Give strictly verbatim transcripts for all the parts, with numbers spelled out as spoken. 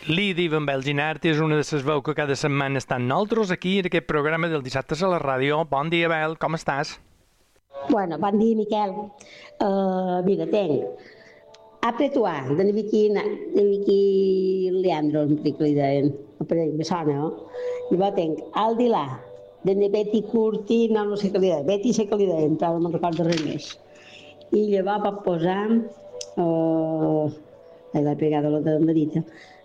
Lidi Van Belginart és una de les veus que cada setmana estan nosaltres aquí en aquest programa del dissabte a la ràdio. Bon dia, Bel, com estàs? Bueno, bon dia, Miquel. Uh, mira, tenc Apretuar, de Vicky, de Vicky Leandro, em dic que li deien, me sona, no? Llavors tenc Aldilà, de Betty Curti, no, no sé què li deien, Betty sé que li deien, però no me'n recordo res més. I llavors pot posar, uh, l'he pegado la de Marita.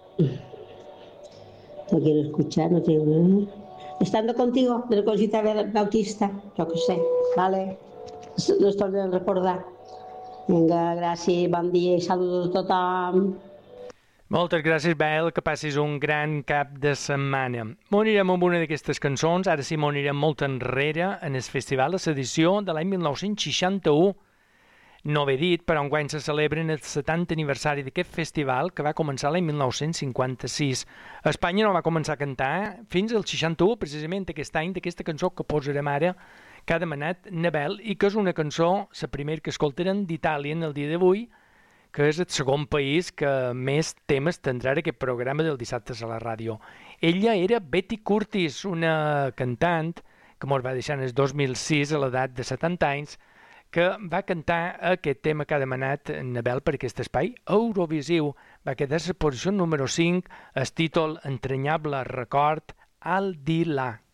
No quiero escuchar, no tengo... Estando contigo, de la cosita Bautista, yo que sé, vale? No es tornen a recordar. Vinga, gràcies, bon dia i saludos a tothom. Moltes gràcies, Bel, que passis un gran cap de setmana. M'ho anirem amb una d'aquestes cançons, ara sí m'ho anirem molt enrere, en el festival de l'edició de l'any mil nou-cents seixanta-u. No ho he dit, però enguany se celebra el setantè aniversari d'aquest festival que va començar l'any mil nou-cents cinquanta-sis. A Espanya no va començar a cantar fins al seixanta-u, precisament aquest any, d'aquesta cançó que posarem ara, que ha demanat Nabel, i que és una cançó, la primera que escoltarem d'Itàlia en el dia d'avui, que és el segon país que més temes tindrà aquest programa del dissabte a la ràdio. Ella era Betty Curtis, una cantant que ens va deixar en el dos mil sis a l'edat de setanta anys, que va cantar aquest tema que ha demanat Nabel per aquest espai Eurovisiu. Va quedar a la posició número cinc, el títol entranyable record Aldilà.